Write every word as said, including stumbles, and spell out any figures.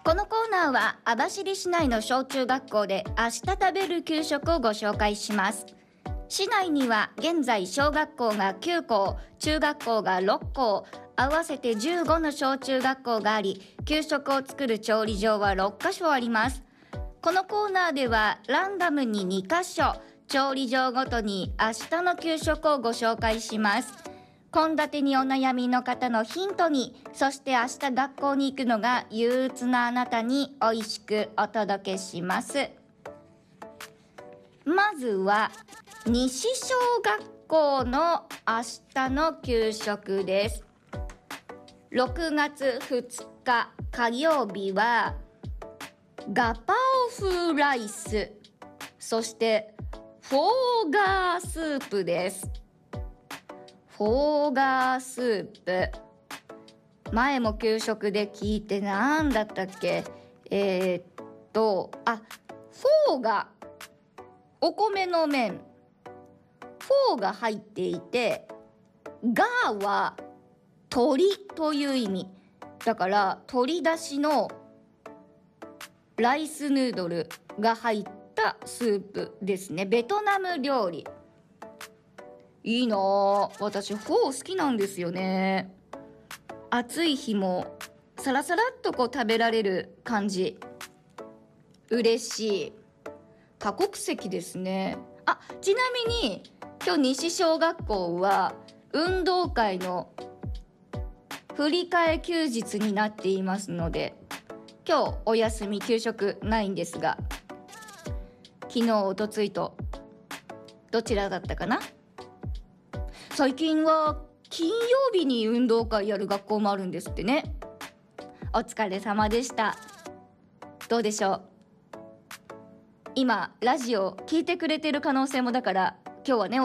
このコーナーは網走市内の小中学校で明日食べる給食をご紹介します。市内には現在小学校がきゅう校、中学校がろっ校、合わせてじゅうごの小中学校があり、給食を作る調理場はろっか所あります。このコーナーではランダムにに箇所、調理場ごとに明日の給食をご紹介します。献立にお悩みの方のヒントに、そして明日学校に行くのが憂鬱なあなたに美味しくお届けします。まずは西小学校の明日の給食です。ろくがつふつか火曜日はガパオ風ライス、そしてフォーガースープです。フォーガースープ、前も給食で聞いて何だったっけえー、っとあフォーがお米の麺、フォーが入っていて、ガーは鶏という意味だから、鶏だしのライスヌードルが入ったスープですね。ベトナム料理。いいなぁ、私フォー好きなんですよね。暑い日もサラサラっとこう食べられる感じ、嬉しい。多国籍ですね。あ、ちなみに今日西小学校は運動会の振り替え休日になっていますので、今日お休み、給食ないんですが、昨日おとついとどちらだったかな。最近は金曜日に運動会やる学校もあるんですってね。お疲れ様でした。どうでしょう、今ラジオ聞いてくれてる可能性も、だから今日はね